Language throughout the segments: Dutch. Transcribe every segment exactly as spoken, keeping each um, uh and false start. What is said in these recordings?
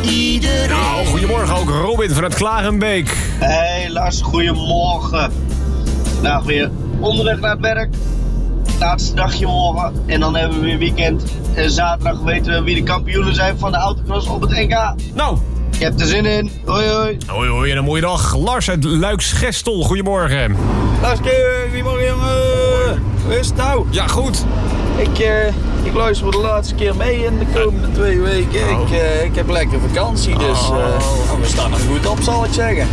iedereen. Nou, goedemorgen ook Robin vanuit Klagenbeek. Hey Lars, goedemorgen. Nou, weer onderweg naar het werk. Laatste dagje morgen. En dan hebben we weer weekend. En zaterdag weten we wie de kampioenen zijn van de autocross op het N K. Nou. Je hebt er zin in. Hoi hoi. Hoi hoi en een mooie dag. Lars uit Luiksgestel, goedemorgen. Larsje, goedemorgen jongen. Hoe is het nou? Ja, goed. Ik, uh, ik luister voor de laatste keer mee in de komende twee weken. Oh. Ik, uh, ik heb lekker vakantie, dus uh, Oh. we staan er goed op, zal ik zeggen.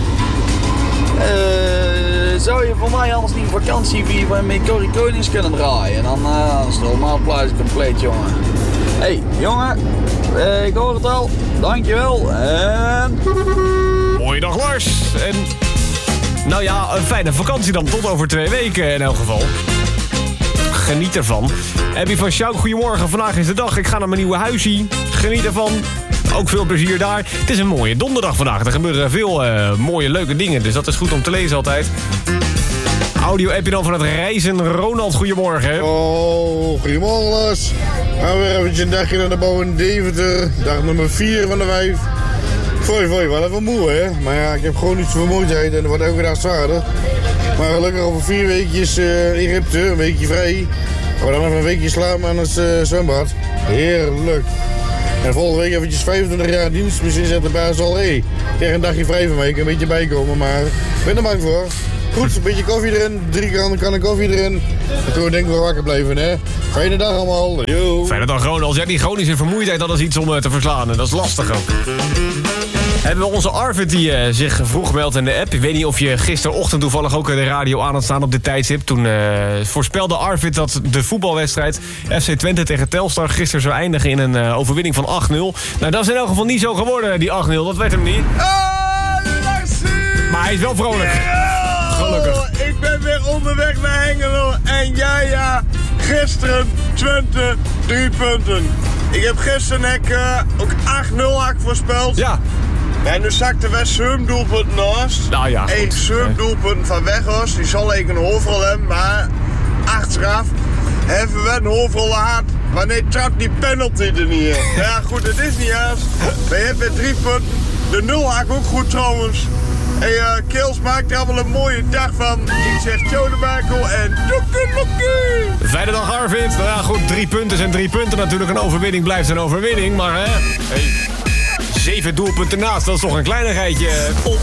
Uh, zou je voor mij anders niet vakantie vieren met Corrie Konings kunnen draaien? Dan uh, is het helemaal pluis compleet, jongen. Hé, hey, jongen. Uh, ik hoor het al. Dankjewel. En... Mooie dag Lars. En nou ja, een fijne vakantie dan. Tot over twee weken in elk geval. Geniet ervan. Abby van Sjouk, goedemorgen. Vandaag is de dag. Ik ga naar mijn nieuwe huisje. Geniet ervan. Ook veel plezier daar. Het is een mooie donderdag vandaag. Er gebeuren veel uh, mooie, leuke dingen. Dus dat is goed om te lezen altijd. Audio-appje dan van het reizen. Ronald, goedemorgen. Oh, goedemorgen Lars. Nou, weer eventjes een dagje naar de bouw in Deventer. Dag nummer vier van de vijf. Foei, foei, wel even moe hè. Maar ja, ik heb gewoon niet zoveel vermoeidheid en dat wordt elke dag zwaarder. Maar gelukkig over vier weekjes uh, Egypte, een weekje vrij. Maar dan even een weekje slapen aan het uh, zwembad. Heerlijk. En volgende week eventjes vijfentwintig jaar dienst. Misschien zet de baas al, hé, hey, tegen een dagje vrij van mij, een beetje bijkomen. Maar ik ben er bang voor. Goed, een beetje koffie erin, drie kan, kan een koffie erin. En toen denk ik wel wakker blijven, hè. Fijne dag allemaal. Yo. Fijne dag Ronald. Ja, die chronische vermoeidheid, dat is iets om uh, te verslaan. Dat is lastig ook. Hebben we onze Arvid die uh, zich vroeg meldt in de app. Ik weet niet of je gisterochtend toevallig ook de radio aan had staan op dit tijdstip. Toen uh, voorspelde Arvid dat de voetbalwedstrijd F C Twente tegen Telstar gisteren zou eindigen in een uh, overwinning van acht nul. Nou, dat is in elk geval niet zo geworden, die acht nul. Dat werd hem niet. Oh, Larsie! Maar hij is wel vrolijk. Gelukkig. Ik ben weer onderweg naar Hengelo. En ja, ja, gisteren Twente, drie punten. Ik heb gisteren ik, uh, ook acht nul hak voorspeld. Ja. En nu zakte West zeven doelpunten naast. Nou ja, goed. Eén zeven doelpunten van Weghorst. Die zal ik een hoofdrol hebben, maar achteraf hebben we een hoofdrol gehad. Wanneer trapt die penalty er niet in? Ja goed, het is niet eens. We hebben drie punten. De nul hak ook goed trouwens. En uh, Kils maakt er allemaal een mooie dag van. Ik zeg Joe de Bakel en toekeloekie. Fijne dag Arvid. Nou ja, goed, drie punten zijn drie punten natuurlijk. Een overwinning blijft een overwinning, maar hè. Hey. Zeven doelpunten naast, dat is toch een kleinigheidje.